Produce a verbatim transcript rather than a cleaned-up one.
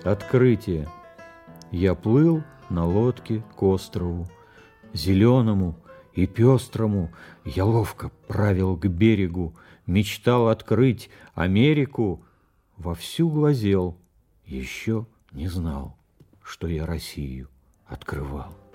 Открытие. Я плыл на лодке к острову, зеленому и пестрому. Я ловко правил к берегу, мечтал открыть Америку. Вовсю глазел, еще не знал, что я Россию открывал.